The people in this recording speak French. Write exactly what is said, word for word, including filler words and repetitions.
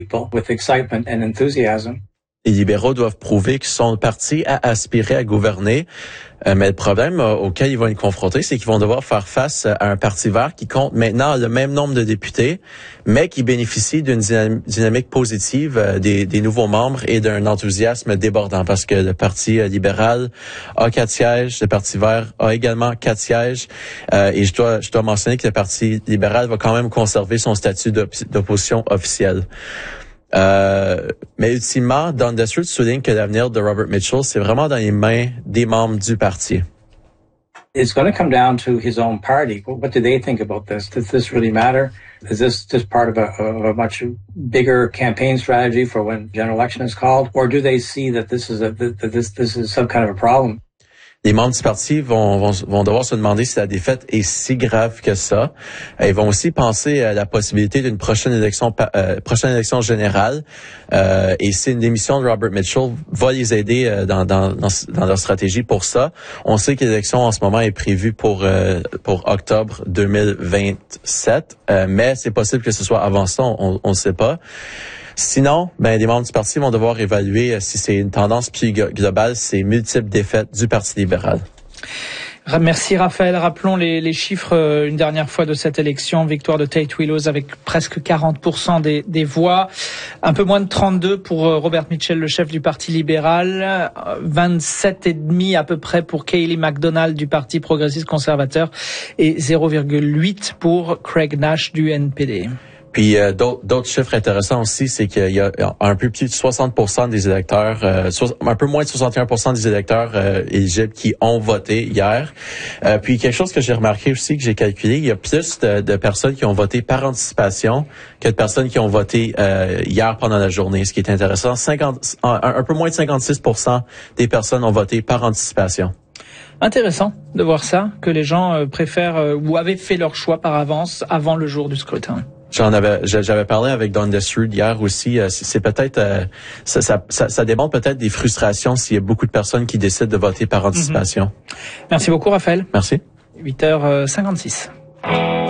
people with excitement and enthusiasm. Les libéraux doivent prouver qu'ils sont le parti à aspirer à gouverner. Euh, mais le problème euh, auquel ils vont être confrontés, c'est qu'ils vont devoir faire face à un parti vert qui compte maintenant le même nombre de députés, mais qui bénéficie d'une dynam- dynamique positive euh, des, des nouveaux membres et d'un enthousiasme débordant. Parce que le Parti euh, libéral a quatre sièges, le Parti vert a également quatre sièges. Euh, et je dois, je dois mentionner que le Parti libéral va quand même conserver son statut d'op- d'opposition officielle. Euh, mais ultimement, Don Destrude souligne que l'avenir de Robert Mitchell, c'est vraiment dans les mains des membres du parti. It's going to come down to his own party. What do they think about this? Does this really matter? Is this just part of a, of a much bigger campaign strategy for when general election is called, or do they see that this is a that this this is some kind of a problem? Les membres du parti vont, vont, vont devoir se demander si la défaite est si grave que ça. Ils vont aussi penser à la possibilité d'une prochaine élection, euh, prochaine élection générale. Euh, et c'est une démission de Robert Mitchell va les aider euh, dans, dans, dans, dans leur stratégie pour ça. On sait que l'élection en ce moment est prévue pour euh, pour octobre deux mille vingt-sept, euh, mais c'est possible que ce soit avant ça, on ne sait pas. Sinon, ben, les membres du parti vont devoir évaluer si c'est une tendance plus globale, ces multiples défaites du Parti libéral. Merci Raphaël. Rappelons les, les chiffres euh, une dernière fois de cette élection. Victoire de Tate Willows avec presque quarante pour cent des, des voix. Un peu moins de trente-deux pour euh, Robert Mitchell, le chef du Parti libéral. vingt-sept virgule cinq à peu près pour Kayleigh McDonald du Parti progressiste conservateur. Et zéro virgule huit pour Craig Nash du N P D. Puis euh, d'autres, d'autres chiffres intéressants aussi, c'est qu'il y a un peu plus de soixante pour cent des électeurs, euh, so, un peu moins de soixante et un pour cent des électeurs euh, éligibles qui ont voté hier. Euh, puis quelque chose que j'ai remarqué aussi, que j'ai calculé, il y a plus de, de personnes qui ont voté par anticipation que de personnes qui ont voté euh, hier pendant la journée, ce qui est intéressant. cinquante, un, un peu moins de cinquante-six pour cent des personnes ont voté par anticipation. Intéressant de voir ça, que les gens euh, préfèrent euh, ou avaient fait leur choix par avance avant le jour du scrutin. J'en avais, j'avais parlé avec Don Destrude hier aussi. C'est peut-être, euh, ça, ça, ça, ça démontre peut-être des frustrations s'il y a beaucoup de personnes qui décident de voter par anticipation. Mm-hmm. Merci beaucoup, Raphaël. Merci. huit heures cinquante-six.